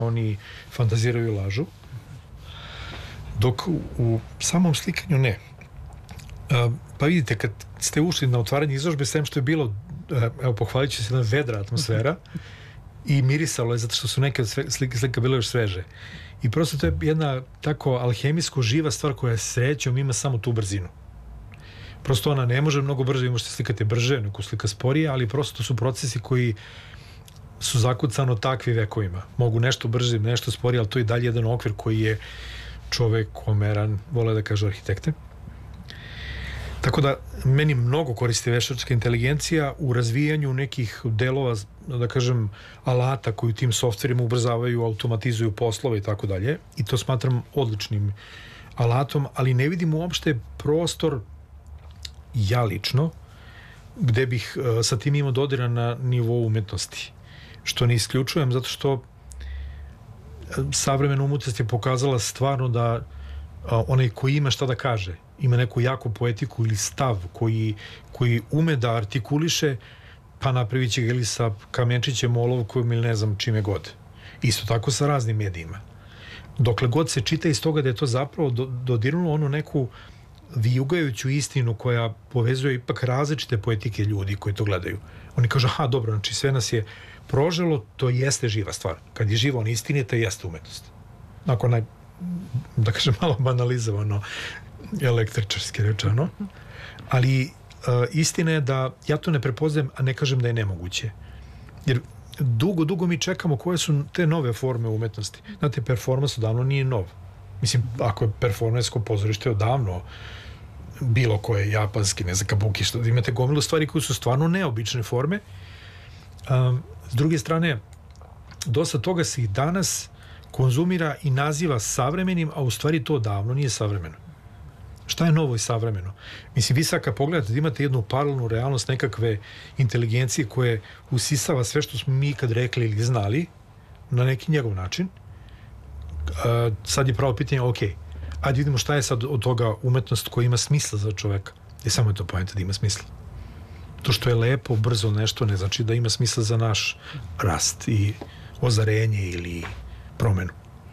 oni fantaziraju i lažu, dok u samom slikanju ne. Pa vidite, kad ste ušli na otvaranje izložbe, sem što je bilo, evo, pohvalit ću se, jedna vedra atmosfera i mirisalo je, zato što su neke slika bile još sveže. I prosto to je jedna tako alhemijsko živa stvar koja srećom ima samo tu brzinu. Prosto ona ne može mnogo brže, vi možete slikati brže, neko slika sporije, ali prosto to su procesi koji su zakucano takvi vekovima. Mogu nešto brže, nešto sporije, ali to je dalje jedan okvir koji je čovek omeran, vole da kažu arhitekte. Tako da meni mnogo koristi veštačka inteligencija u razvijanju nekih delova, da kažem, alata koji tim softverima ubrzavaju, automatizuju poslove i tako dalje. I to smatram odličnim alatom, ali ne vidim uopšte prostor, ja lično, gde bih sa tim imao dodira na nivou umetnosti. Što ne isključujem, zato što savremena umetnost je pokazala stvarno da onaj koji ima šta da kaže, ima neku jaku poetiku ili stav koji ume da artikuliše, pa napravit će ga ili sa kamenčićem, olovkom ili ne znam čime god. Isto tako sa raznim medijima. Dokle god se čita iz toga da je to zapravo dodirnulo onu neku vijugajuću istinu koja povezuje ipak različite poetike ljudi koji to gledaju. Oni kažu, aha, dobro, znači sve nas je proželo, to jeste živa stvar. Kad je živa on istini, to jeste umetnost. Nakon da kažem, malo banalizovano, električarski rečeno. Ali istina je da ja to ne prepoznajem, a ne kažem da je nemoguće. Jer dugo mi čekamo koje su te nove forme umetnosti. Znate, performans odavno nije nov. Mislim, ako je performansko pozorište odavno bilo koje japanski, ne znam, kabuki, što imate gomilu stvari koje su stvarno neobične forme. S druge strane, dosta toga se i danas konzumira i naziva savremenim, a u stvari to davno nije savremeno. Šta je novo i savremeno? Mislim, vi sad kad pogledate da imate jednu paralelnu realnost nekakve inteligencije koje usisava sve što smo mi ikad rekli ili znali na neki njegov način. Sad je pravo pitanje, ok, ajde vidimo šta je sad od toga umetnost koja ima smisla za čoveka. I samo je to poenta da ima smisla. To što je lepo, brzo nešto ne znači da ima smisla za naš rast i ozarenje ili promenu.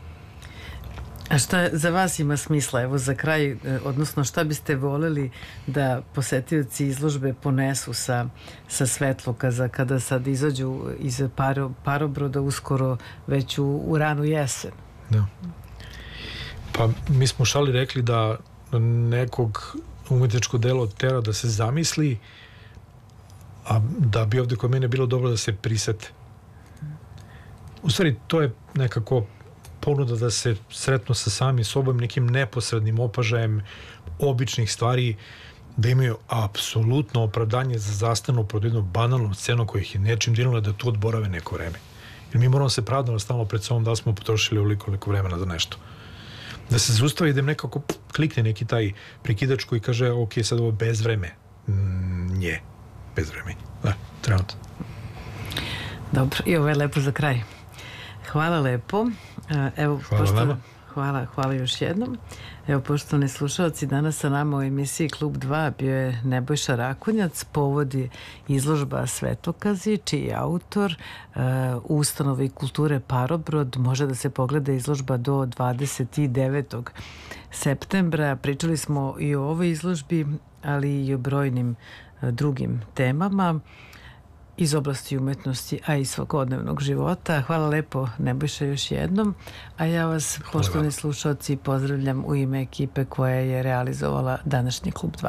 A šta za vas ima smisla? Evo za kraj, odnosno šta biste voleli da posetioci izložbe ponesu sa Svetlokaza kada sad izađu iz Parobroda uskoro već u ranu jesen? Da. Pa mi smo u šali rekli da nekog umetničko delo tera da se zamisli, a da bi ovde kod mene bilo dobro da se prisete. U stvari, to je nekako ponuda da se sretnu sa samim sobom, nekim neposrednim opažajem običnih stvari, da imaju apsolutno opravdanje za zastanu pred jednom banalnom scenom koja ih je nečim dirnula da tu odborave neko vreme. Jer mi moramo se pravdano stalno pred sobom da smo potrošili ovoliko vremena za nešto. Da se zaustavi da im nekako klikne neki taj prekidač koji kaže, ok, sad ovo bez vreme. Nje. Bez vremena. Da, trenutno. Dobro, i ovo je lepo za kraj. Hvala lepo. Evo, hvala još jednom. Evo, poštovani slušalci, danas sa nama u emisiji Klub 2 bio je Nebojša Rakonjac, povodi izložba Svetlokazi, čiji je autor u ustanovi kulture Parobrod. Može da se pogleda izložba do 29. septembra. Pričali smo i o ovoj izložbi, ali i o brojnim drugim temama iz oblasti umetnosti, a i svakodnevnog života. Hvala lepo, Nebojša, još jednom. A ja vas, poštovani slušalci, pozdravljam u ime ekipe koja je realizovala današnji Klub 2.